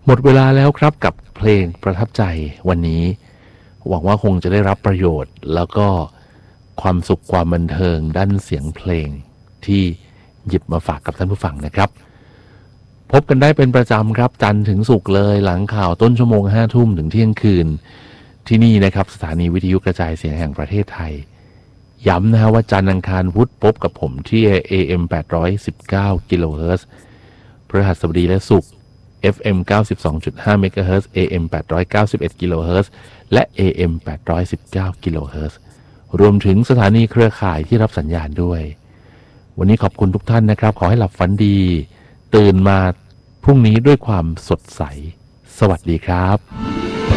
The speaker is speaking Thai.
หมดเวลาแล้วครับกับเพลงประทับใจวันนี้หวังว่าคงจะได้รับประโยชน์แล้วก็ความสุขความบันเทิงด้านเสียงเพลงที่หยิบมาฝากกับท่านผู้ฟังนะครับพบกันได้เป็นประจำครับจันทร์ถึงศุกร์เลยหลังข่าวต้นชั่วโมง 5 ทุ่มถึงเที่ยงคืนที่นี่นะครับสถานีวิทยุกระจายเสียงแห่งประเทศไทยย้ำนะฮะว่าจันทร์อังคารพุธพบกับผมที่ AM 819 กิโลเฮิรตซ์พฤหัสบดีและศุกร์ FM 92.5 เมกะเฮิรตซ์ AM 891 กิโลเฮิรตซ์และ AM 819 กิโลเฮิรตซ์รวมถึงสถานีเครือข่ายที่รับสัญญาณด้วยวันนี้ขอบคุณทุกท่านนะครับขอให้หลับฝันดีตื่นมาพรุ่งนี้ด้วยความสดใสสวัสดีครับ